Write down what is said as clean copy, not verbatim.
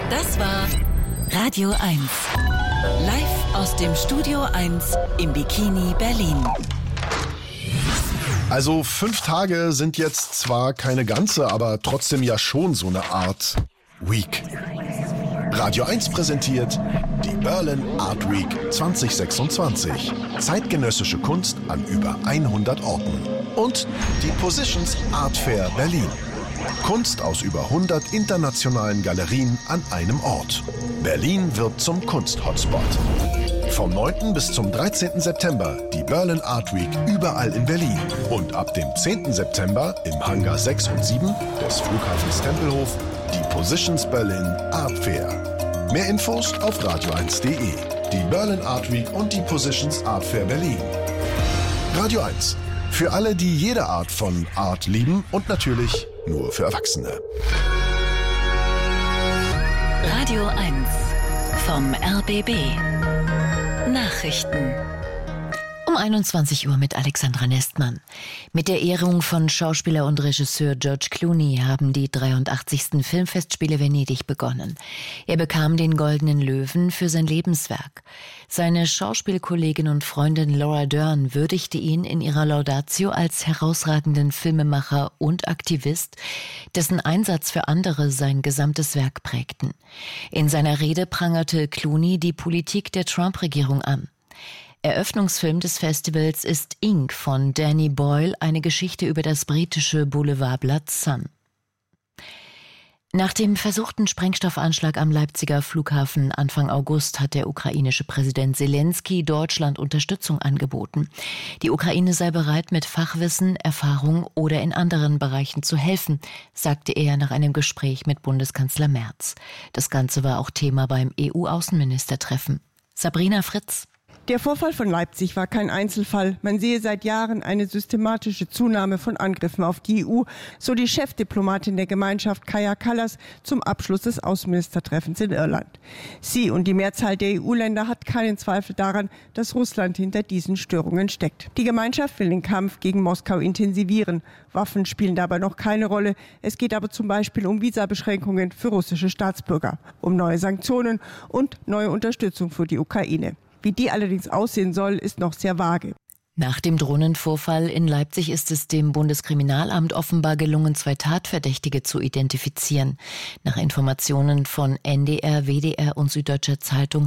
Das war Radio 1. Live aus dem Studio 1 im Bikini Berlin. Also 5 Tage sind jetzt zwar keine ganze, aber trotzdem ja schon so eine Art Week. Radio 1 präsentiert die Berlin Art Week 2026. Zeitgenössische Kunst an über 100 Orten. Und die Positions Art Fair Berlin. Kunst aus über 100 internationalen Galerien an einem Ort. Berlin wird zum Kunst-Hotspot. Vom 9. bis zum 13. September die Berlin Art Week überall in Berlin. Und ab dem 10. September im Hangar 6 und 7 des Flughafens Tempelhof die Positions Berlin Art Fair. Mehr Infos auf radio1.de. Die Berlin Art Week und die Positions Art Fair Berlin. Radio 1. Für alle, die jede Art von Art lieben und natürlich nur für Erwachsene. Radio 1 vom RBB. Nachrichten. Um 21 Uhr mit Alexandra Nestmann. Mit der Ehrung von Schauspieler und Regisseur George Clooney haben die 83. Filmfestspiele Venedig begonnen. Er bekam den Goldenen Löwen für sein Lebenswerk. Seine Schauspielkollegin und Freundin Laura Dern würdigte ihn in ihrer Laudatio als herausragenden Filmemacher und Aktivist, dessen Einsatz für andere sein gesamtes Werk prägten. In seiner Rede prangerte Clooney die Politik der Trump-Regierung an. Eröffnungsfilm des Festivals ist Ink von Danny Boyle, eine Geschichte über das britische Boulevardblatt Sun. Nach dem versuchten Sprengstoffanschlag am Leipziger Flughafen Anfang August hat der ukrainische Präsident Selenskyj Deutschland Unterstützung angeboten. Die Ukraine sei bereit, mit Fachwissen, Erfahrung oder in anderen Bereichen zu helfen, sagte er nach einem Gespräch mit Bundeskanzler Merz. Das Ganze war auch Thema beim EU-Außenministertreffen. Sabrina Fritz. Der Vorfall von Leipzig war kein Einzelfall. Man sehe seit Jahren eine systematische Zunahme von Angriffen auf die EU, so die Chefdiplomatin der Gemeinschaft Kaja Kallas zum Abschluss des Außenministertreffens in Irland. Sie und die Mehrzahl der EU-Länder hat keinen Zweifel daran, dass Russland hinter diesen Störungen steckt. Die Gemeinschaft will den Kampf gegen Moskau intensivieren. Waffen spielen dabei noch keine Rolle. Es geht aber zum Beispiel um Visabeschränkungen für russische Staatsbürger, um neue Sanktionen und neue Unterstützung für die Ukraine. Wie die allerdings aussehen soll, ist noch sehr vage. Nach dem Drohnenvorfall in Leipzig ist es dem Bundeskriminalamt offenbar gelungen, 2 Tatverdächtige zu identifizieren. Nach Informationen von NDR, WDR und Süddeutscher Zeitung